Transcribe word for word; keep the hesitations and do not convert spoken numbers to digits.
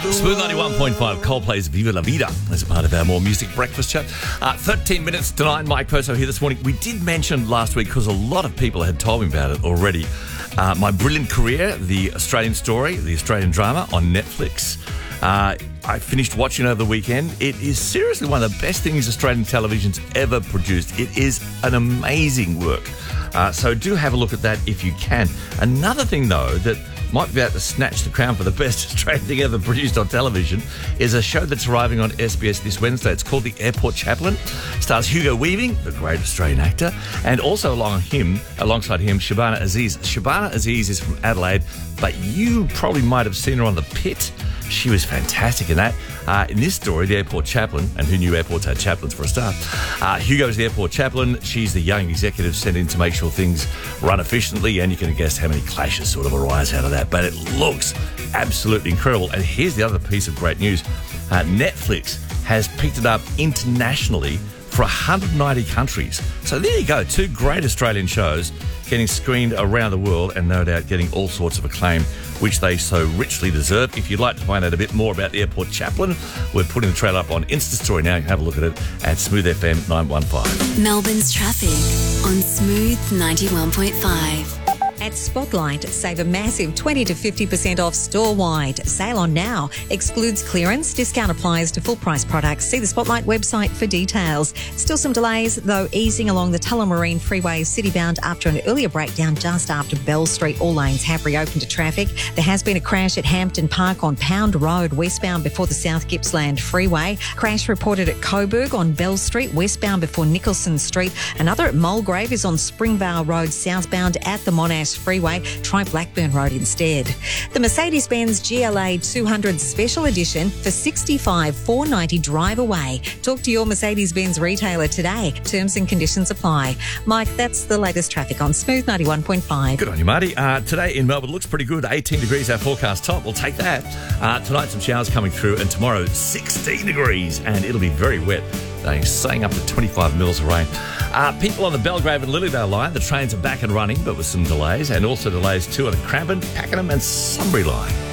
Smooth ninety-one point five, Coldplay's Viva La Vida as a part of our More Music Breakfast Chat. Uh, thirteen minutes to nine, Mike Perso here this morning. We did mention last week, because a lot of people had told me about it already, uh, My Brilliant Career, the Australian story, the Australian drama on Netflix. Uh, I finished watching over the weekend. It is seriously one of the best things Australian television's ever produced. It is an amazing work. Uh, so do have a look at that if you can. Another thing, though, that might be about to snatch the crown for the best Australian thing ever produced on television is a show that's arriving on S B S this Wednesday. It's called The Airport Chaplain. Stars Hugo Weaving, the great Australian actor, and also along him, alongside him, Shabana Aziz. Shabana Aziz is from Adelaide, but you probably might have seen her on The Pit. She was fantastic in that. Uh, in this story, the airport chaplain, and who knew airports had chaplains for a start? Uh, Hugo's the airport chaplain. She's the young executive sent in to make sure things run efficiently, and you can guess how many clashes sort of arise out of that. But it looks absolutely incredible. And here's the other piece of great news. Uh, Netflix has picked it up internationally for one hundred ninety countries. So there you go, two great Australian shows getting screened around the world and no doubt getting all sorts of acclaim, which they so richly deserve. If you'd like to find out a bit more about the Airport Chaplain, we're putting the trailer up on Insta Story now. You can have a look at it at Smooth F M nine one five. Melbourne's traffic on Smooth ninety-one point five. At Spotlight, save a massive twenty to fifty percent off store-wide. Sale on now. Excludes clearance. Discount applies to full-price products. See the Spotlight website for details. Still some delays, though, easing along the Tullamarine Freeway citybound after an earlier breakdown just after Bell Street. All lanes have reopened to traffic. There has been a crash at Hampton Park on Pound Road, westbound before the South Gippsland Freeway. Crash reported at Coburg on Bell Street, westbound before Nicholson Street. Another at Mulgrave is on Springvale Road, southbound at the Monash Freeway. Try Blackburn Road instead. The Mercedes-Benz G L A two hundred Special Edition for sixty-five thousand four hundred ninety dollars drive away. Talk to your Mercedes-Benz retailer today. Terms and conditions apply. Mike, that's the latest traffic on Smooth ninety-one point five. Good on you, Marty. Uh, today in Melbourne looks pretty good. eighteen degrees our forecast top. We'll take that. Uh, tonight some showers coming through, and tomorrow sixteen degrees, and it'll be very wet. They're saying up to twenty-five mils of rain. Uh, people on the Belgrave and Lilydale line, the trains are back and running, but with some delays, and also delays too on the Cranbourne, Pakenham and Sunbury line.